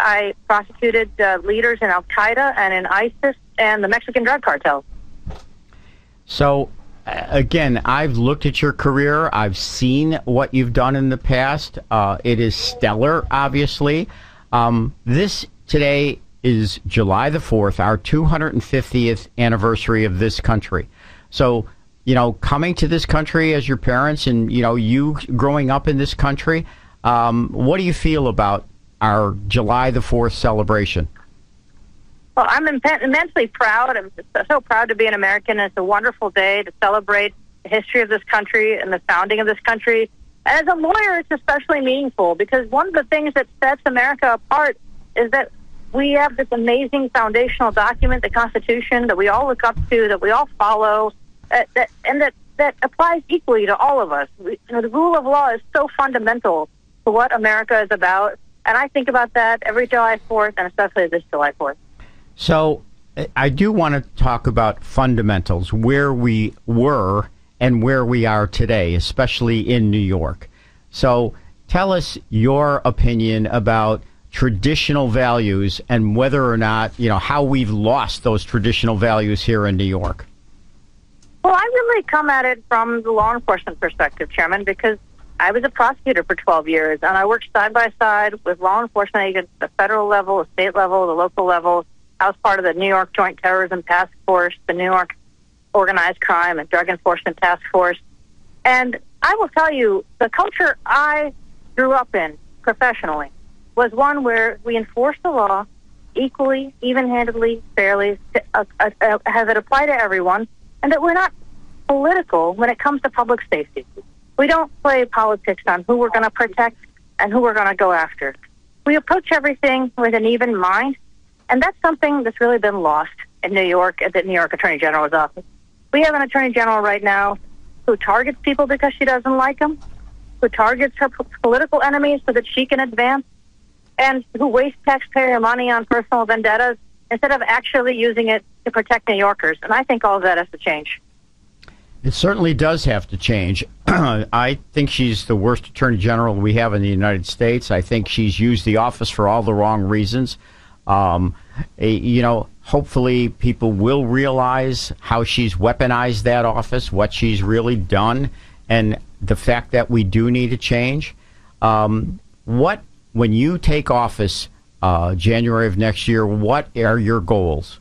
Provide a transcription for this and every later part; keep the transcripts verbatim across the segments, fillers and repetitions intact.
I prosecuted uh, leaders in Al-Qaeda and in ISIS and the Mexican drug cartels. So, uh, again, I've looked at your career. I've seen what you've done in the past. Uh, it is stellar, obviously. Um, this today is July the fourth, our two hundred fiftieth anniversary of this country. So, you know, coming to this country as your parents and, you know, you growing up in this country, um, what do you feel about our July the fourth celebration? Well, I'm im- immensely proud. I'm so proud to be an American. It's a wonderful day to celebrate the history of this country and the founding of this country. And as a lawyer, it's especially meaningful because one of the things that sets America apart is that we have this amazing foundational document, the Constitution, that we all look up to, that we all follow, uh, that, and that, that applies equally to all of us. We, you know, the rule of law is so fundamental to what America is about, and I think about that every July fourth, and especially this July fourth. So I do want to talk about fundamentals, where we were and where we are today, especially in New York. So tell us your opinion about traditional values and whether or not, you know, how we've lost those traditional values here in New York. Well, I really come at it from the law enforcement perspective, Chairman, because I was a prosecutor for twelve years, and I worked side by side with law enforcement agents at the federal level, the state level, the local level. I was part of the New York Joint Terrorism Task Force, the New York Organized Crime and Drug Enforcement Task Force. And I will tell you, the culture I grew up in professionally was one where we enforced the law equally, even-handedly, fairly, uh, uh, uh, have it apply to everyone, and that we're not political when it comes to public safety. We don't play politics on who we're going to protect and who we're going to go after. We approach everything with an even mind, and that's something that's really been lost in New York at the New York Attorney General's office. We have an Attorney General right now who targets people because she doesn't like them, who targets her p- political enemies so that she can advance, and who wastes taxpayer money on personal vendettas instead of actually using it to protect New Yorkers. And I think all of that has to change. It certainly does have to change. I think she's the worst Attorney General we have in the United States. I think she's used the office for all the wrong reasons. Um, you know, hopefully people will realize how she's weaponized that office, what she's really done, and the fact that we do need a change. Um, what, when you take office uh, January of next year, what are your goals?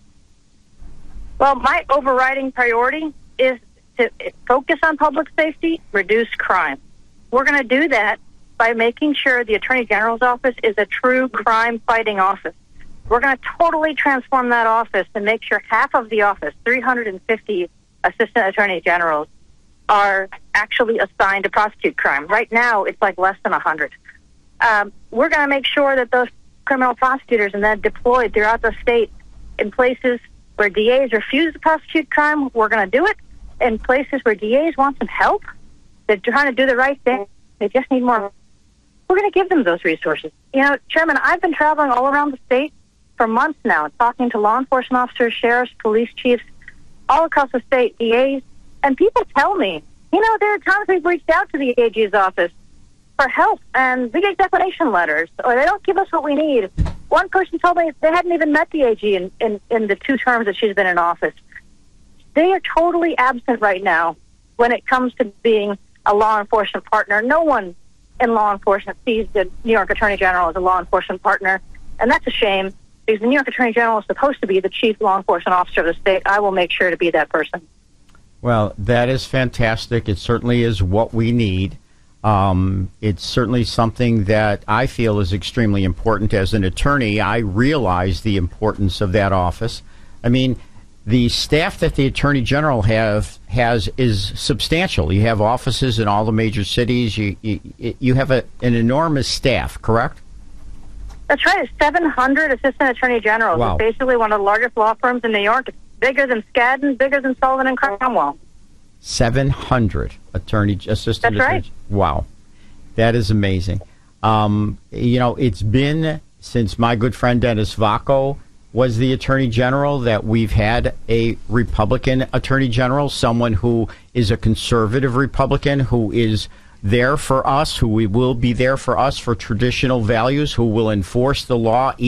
Well, my overriding priority is to focus on public safety, reduce crime. We're going to do that by making sure the Attorney General's office is a true crime-fighting office. We're going to totally transform that office and make sure half of the office, three hundred fifty assistant attorney generals, are actually assigned to prosecute crime. Right now, it's like less than one hundred. Um, we're going to make sure that those criminal prosecutors are then deployed throughout the state in places where D As refuse to prosecute crime. We're going to do it. In places where D As want some help, they're trying to do the right thing, they just need more. We're going to give them those resources. You know, Chairman, I've been traveling all around the state for months now, talking to law enforcement officers, sheriffs, police chiefs, all across the state, D As, and people tell me, you know, there are times we've reached out to the A G's office for help, and we get declination letters, or they don't give us what we need. One person told me they hadn't even met the A G in, in, in the two terms that she's been in office. They are totally absent right now when it comes to being a law enforcement partner. No one in law enforcement sees the New York Attorney General as a law enforcement partner, and that's a shame, because the New York Attorney General is supposed to be the chief law enforcement officer of the state. I will make sure to be that person. Well, that is fantastic. It certainly is what we need. Um, it's certainly something that I feel is extremely important. As an attorney, I realize the importance of that office. I mean, the staff that the Attorney General have has is substantial. You have offices in all the major cities. You you, you have a, an enormous staff, correct? That's right. It's seven hundred assistant attorney generals. Wow. It's basically one of the largest law firms in New York. It's bigger than Skadden, bigger than Sullivan and Cromwell. seven hundred attorney assistant That's attorneys. right. Wow. That is amazing. Um, you know, it's been since my good friend Dennis Vacco was the Attorney General that we've had a Republican Attorney General, someone who is a conservative Republican, who is there for us, who we will be there for us for traditional values, who will enforce the law